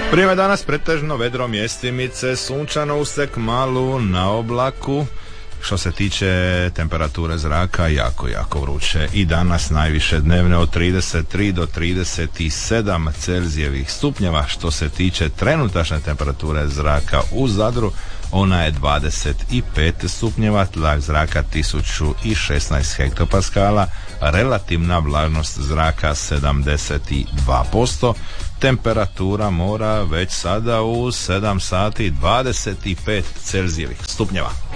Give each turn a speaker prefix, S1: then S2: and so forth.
S1: Vrijeme danas pretežno vedro, mjestimice, sunčano, ustek malu na oblaku. Što se tiče temperature zraka, jako vruće. I danas najviše dnevne od 33 do 37 Celzijevih stupnjeva. Što se tiče trenutačne temperature zraka u Zadru, ona je 25 stupnjeva, tlak zraka 1016 hektopaskala, relativna vlažnost zraka 72%, temperatura mora već sada u 7 sati 25 Celzijevih stupnjeva.